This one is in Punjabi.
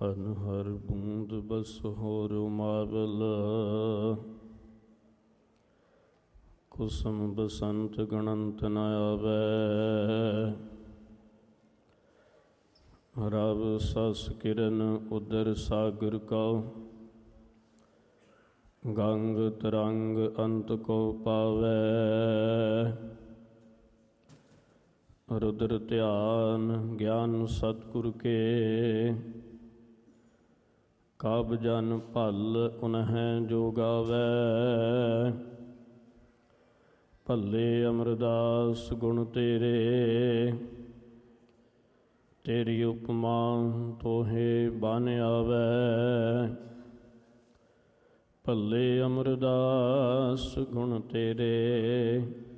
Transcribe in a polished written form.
ਖਨ ਹਰ ਬੂੰਦ ਬਸ ਹੋਰ ਮਾਵਲ। ਕੁਸਮ ਬਸੰਤ ਗਣੰਤ ਨ ਆਵੈ। ਰਵ ਸਸ ਕਿਰਨ ਉਦਰ ਸਾਗਰ ਕਉ। ਗੰਗ ਤਰੰਗ ਅੰਤ ਕੋ ਪਾਵੈ। ਰੁਦਰ ਧਿਆਨ ਗਿਆਨ ਸਤਿਗੁਰ ਕੇ। ਕਬ ਜਨ ਭਲ ਉਨਹਿ ਜੋ ਗਾਵੈ। ਭੱਲੇ ਅਮਰਦਾਸ ਗੁਣ ਤੇਰੇ। ਤੇਰੀ ਉਪਮਾ ਤੋਹੇ ਬਨ ਆਵੈ। ਭੱਲੇ ਅਮਰਦਾਸ ਗੁਣ ਤੇਰੇ।